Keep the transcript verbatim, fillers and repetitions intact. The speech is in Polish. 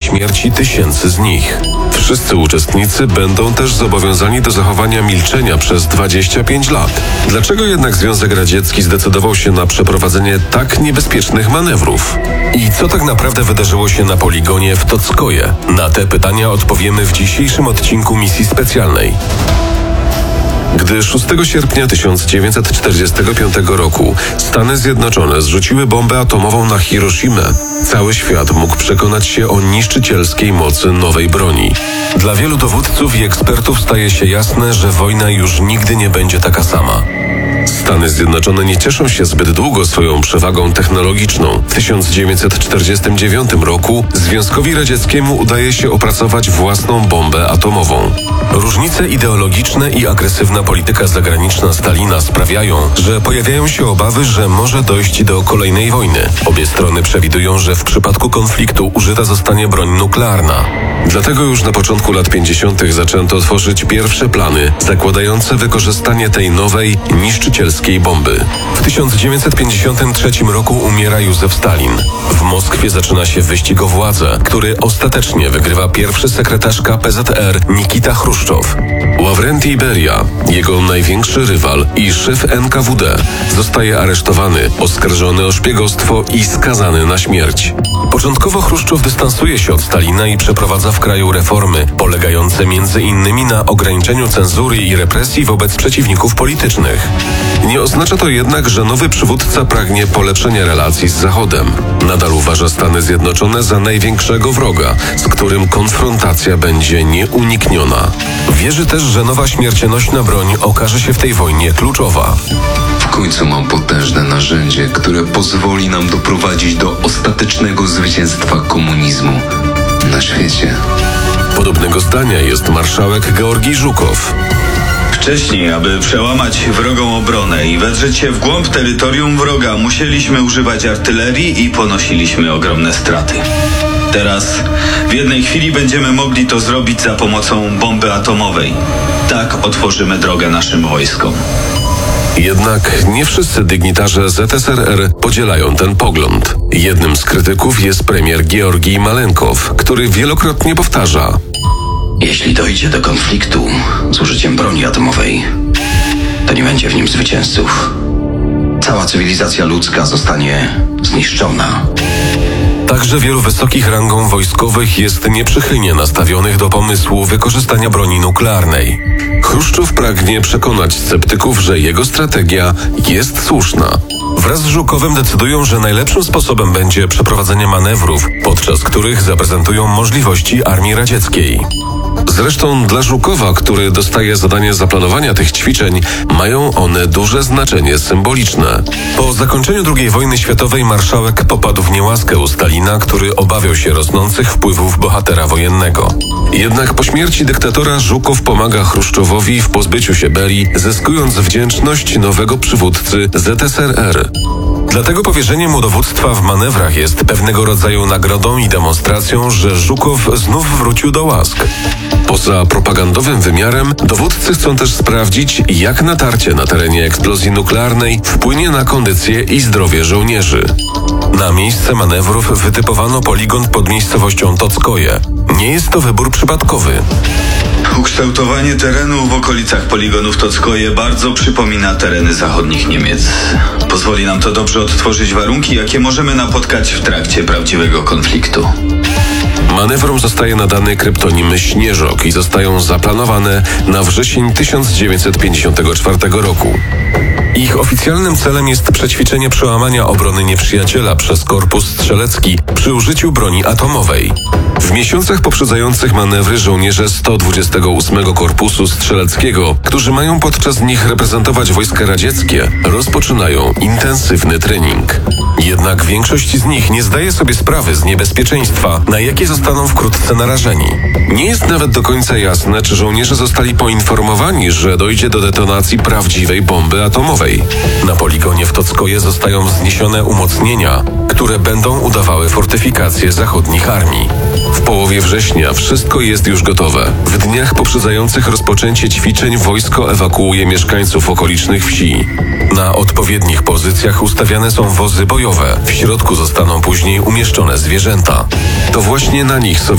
śmierci tysięcy z nich. Wszyscy uczestnicy będą też zobowiązani do zachowania milczenia przez dwadzieścia pięć lat. Dlaczego jednak Związek Radziecki zdecydował się na przeprowadzenie tak niebezpiecznych manewrów? I co tak naprawdę wydarzyło się na poligonie w Tockoje? Na te pytania odpowiemy w dzisiejszym odcinku misji specjalnej. Gdy szóstego sierpnia tysiąc dziewięćset czterdziestego piątego roku Stany Zjednoczone zrzuciły bombę atomową na Hiroshimę, cały świat mógł przekonać się o niszczycielskiej mocy nowej broni. Dla wielu dowódców i ekspertów staje się jasne, że wojna już nigdy nie będzie taka sama. Stany Zjednoczone nie cieszą się zbyt długo swoją przewagą technologiczną. W tysiąc dziewięćset czterdziestym dziewiątym roku Związkowi Radzieckiemu udaje się opracować własną bombę atomową. Różnice ideologiczne i agresywna polityka zagraniczna Stalina sprawiają, że pojawiają się obawy, że może dojść do kolejnej wojny. Obie strony przewidują, że w przypadku konfliktu użyta zostanie broń nuklearna. Dlatego już na początku lat pięćdziesiątych zaczęto tworzyć pierwsze plany zakładające wykorzystanie tej nowej, niszczycielskiej bomby. W tysiąc dziewięćset pięćdziesiątym trzecim roku umiera Józef Stalin. W Moskwie zaczyna się wyścig o władzę, który ostatecznie wygrywa pierwszy sekretarz K P Z R Nikita Chruszczow. Ławrentij Beria, jego największy rywal i szef N K W D, zostaje aresztowany, oskarżony o szpiegostwo i skazany na śmierć. Początkowo Chruszczow dystansuje się od Stalina i przeprowadza w kraju reformy, polegające między innymi na ograniczeniu cenzury i represji wobec przeciwników politycznych. Nie oznacza to jednak, że nowy przywódca pragnie polepszenia relacji z Zachodem. Nadal uważa Stany Zjednoczone za największego wroga, z którym konfrontacja będzie nieunikniona. Wierzy też, że nowa śmiercionośna broń okaże się w tej wojnie kluczowa. W końcu mam potężne narzędzie, które pozwoli nam doprowadzić do ostatecznego zwycięstwa komunizmu na świecie. Podobnego zdania jest marszałek Georgij Żukow. Wcześniej, aby przełamać wrogą obronę i wedrzeć się w głąb terytorium wroga, musieliśmy używać artylerii i ponosiliśmy ogromne straty. Teraz w jednej chwili będziemy mogli to zrobić za pomocą bomby atomowej. Tak otworzymy drogę naszym wojskom. Jednak nie wszyscy dygnitarze Z S R R podzielają ten pogląd. Jednym z krytyków jest premier Georgij Malenkow, który wielokrotnie powtarza: jeśli dojdzie do konfliktu z użyciem broni atomowej, to nie będzie w nim zwycięzców. Cała cywilizacja ludzka zostanie zniszczona. Także wielu wysokich rangą wojskowych jest nieprzychylnie nastawionych do pomysłu wykorzystania broni nuklearnej. Chruszczow pragnie przekonać sceptyków, że jego strategia jest słuszna. Wraz z Żukowem decydują, że najlepszym sposobem będzie przeprowadzenie manewrów, podczas których zaprezentują możliwości armii radzieckiej. Zresztą dla Żukowa, który dostaje zadanie zaplanowania tych ćwiczeń, mają one duże znaczenie symboliczne. Po zakończeniu drugiej wojny światowej marszałek popadł w niełaskę u Stalina, który obawiał się rosnących wpływów bohatera wojennego. Jednak po śmierci dyktatora Żukow pomaga Chruszczowowi w pozbyciu się Berii, zyskując wdzięczność nowego przywódcy Z S R R. Dlatego powierzenie mu dowództwa w manewrach jest pewnego rodzaju nagrodą i demonstracją, że Żukow znów wrócił do łask. Poza propagandowym wymiarem, dowódcy chcą też sprawdzić, jak natarcie na terenie eksplozji nuklearnej wpłynie na kondycję i zdrowie żołnierzy. Na miejsce manewrów wytypowano poligon pod miejscowością Tockoje. Nie jest to wybór przypadkowy. Ukształtowanie terenu w okolicach poligonów Tockoje bardzo przypomina tereny zachodnich Niemiec. Pozwoli nam to dobrze odtworzyć warunki, jakie możemy napotkać w trakcie prawdziwego konfliktu. Manewrom zostaje nadany kryptonim Śnieżok i zostają zaplanowane na wrzesień tysiąc dziewięćset pięćdziesiątego czwartego roku. Ich oficjalnym celem jest przećwiczenie przełamania obrony nieprzyjaciela przez korpus strzelecki przy użyciu broni atomowej. W miesiącach poprzedzających manewry żołnierze sto dwudziestego ósmego Korpusu Strzeleckiego, którzy mają podczas nich reprezentować wojska radzieckie, rozpoczynają intensywny trening. Jednak większość z nich nie zdaje sobie sprawy z niebezpieczeństwa, na jakie zostaną wkrótce narażeni. Nie jest nawet do końca jasne, czy żołnierze zostali poinformowani, że dojdzie do detonacji prawdziwej bomby atomowej. Na poligonie w Tockoje zostają wzniesione umocnienia, które będą udawały fortyfikacje zachodnich armii. W połowie września wszystko jest już gotowe. W dniach poprzedzających rozpoczęcie ćwiczeń wojsko ewakuuje mieszkańców okolicznych wsi. Na odpowiednich pozycjach ustawiane są wozy bojowe. W środku zostaną później umieszczone zwierzęta. To właśnie na nich